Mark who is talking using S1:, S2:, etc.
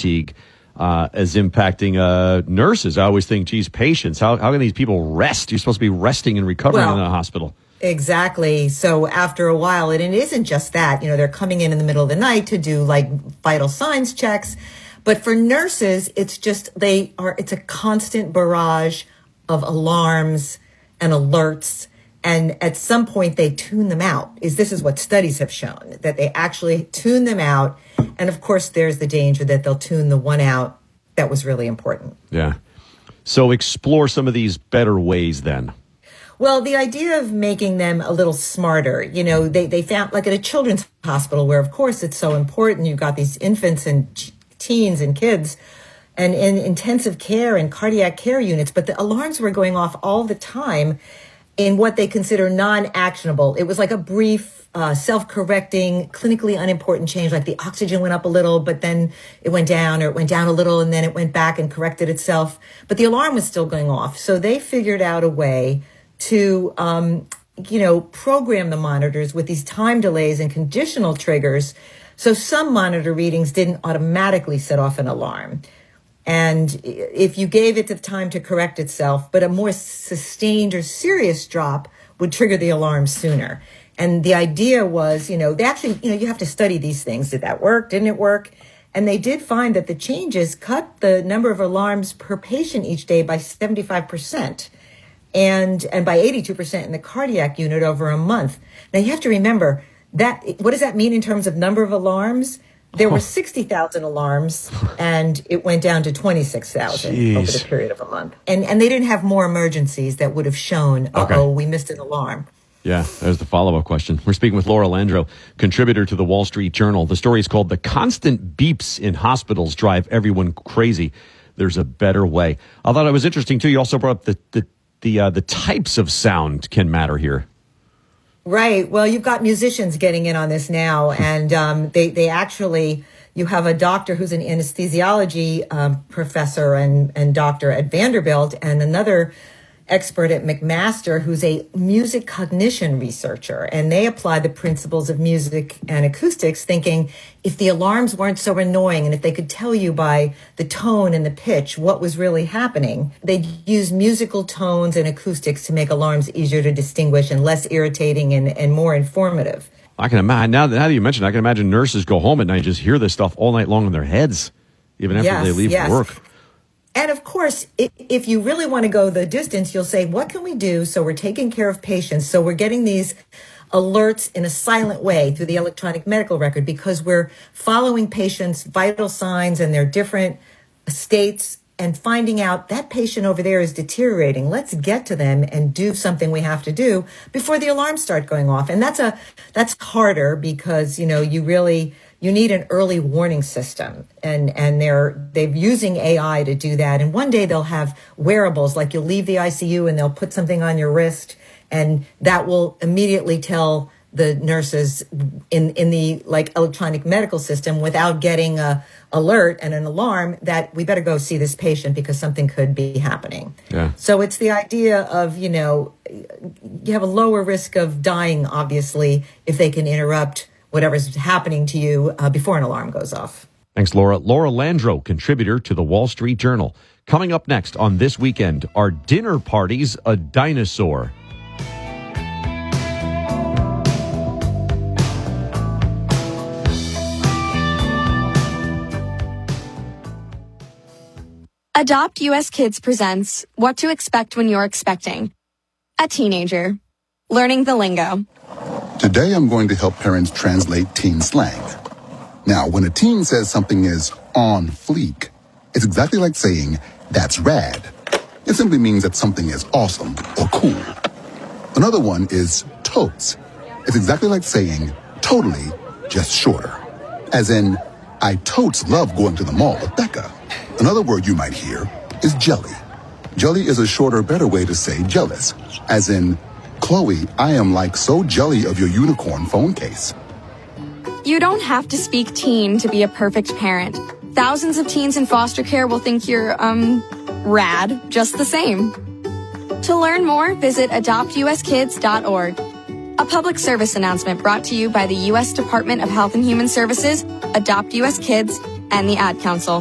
S1: fatigue as impacting nurses. I always think, geez, patients, how can these people rest? You're supposed to be resting and recovering in a hospital.
S2: Exactly. So after a while, and it isn't just that, they're coming in the middle of the night to do like vital signs checks. But for nurses, it's a constant barrage of alarms and alerts. And at some point they tune them out. This is what studies have shown, that they actually tune them out. And of course, there's the danger that they'll tune the one out that was really important.
S1: Yeah. So explore some of these better ways then.
S2: Well, the idea of making them a little smarter, they found, like at a children's hospital where, of course, it's so important. You've got these infants and teens and kids and in intensive care and cardiac care units, but the alarms were going off all the time in what they consider non-actionable. It was like a brief, self-correcting, clinically unimportant change, like the oxygen went up a little, but then it went down, or it went down a little, and then it went back and corrected itself. But the alarm was still going off. So they figured out a way to, program the monitors with these time delays and conditional triggers. So some monitor readings didn't automatically set off an alarm. And if you gave it the time to correct itself, but a more sustained or serious drop would trigger the alarm sooner. And the idea was, they actually, you have to study these things. Did that work? Didn't it work? And they did find that the changes cut the number of alarms per patient each day by 75%. And by 82% in the cardiac unit over a month. Now you have to remember that, what does that mean in terms of number of alarms? There were 60,000 alarms and it went down to 26,000 over the period of a month. And they didn't have more emergencies that would have shown, we missed an alarm.
S1: Yeah, there's the follow-up question. We're speaking with Laura Landro, contributor to the Wall Street Journal. The story is called "The Constant Beeps in Hospitals Drive Everyone Crazy. There's a Better Way." I thought it was interesting, too. You also brought up the types of sound can matter here.
S2: Right. Well, you've got musicians getting in on this now, and they actually, you have a doctor who's an anesthesiology professor and doctor at Vanderbilt, and another expert at McMaster who's a music cognition researcher, and they apply the principles of music and acoustics, thinking if the alarms weren't so annoying and if they could tell you by the tone and the pitch what was really happening, they'd use musical tones and acoustics to make alarms easier to distinguish and less irritating and more informative.
S1: I can imagine, now that you mention it, I can imagine nurses go home at night and just hear this stuff all night long in their heads, even after they leave work.
S2: And of course, if you really want to go the distance, you'll say, what can we do so we're taking care of patients, so we're getting these alerts in a silent way through the electronic medical record, because we're following patients' vital signs and their different states and finding out that patient over there is deteriorating. Let's get to them and do something we have to do before the alarms start going off. And that's harder because, you need an early warning system, and they're using AI to do that. And one day they'll have wearables, like you'll leave the ICU and they'll put something on your wrist, and that will immediately tell the nurses in the electronic medical system, without getting a alert and an alarm, that we better go see this patient because something could be happening.
S1: Yeah.
S2: So it's the idea of, you have a lower risk of dying, obviously, if they can interrupt whatever's happening to you before an alarm goes off.
S1: Thanks, Laura. Laura Landro, contributor to the Wall Street Journal. Coming up next on This Weekend, are dinner parties a dinosaur?
S3: Adopt US Kids presents What to Expect When You're Expecting. A teenager. Learning the lingo.
S4: Today I'm going to help parents translate teen slang. Now, when a teen says something is on fleek, it's exactly like saying, that's rad. It simply means that something is awesome or cool. Another one is totes. It's exactly like saying, totally, just shorter. As in, I totes love going to the mall with Becca. Another word you might hear is jelly. Jelly is a shorter, better way to say jealous. As in, Chloe, I am like so jelly of your unicorn phone case.
S3: You don't have to speak teen to be a perfect parent. Thousands of teens in foster care will think you're, rad just the same. To learn more, visit adoptuskids.org. A public service announcement brought to you by the U.S. Department of Health and Human Services, Adopt U.S. Kids, and the Ad Council.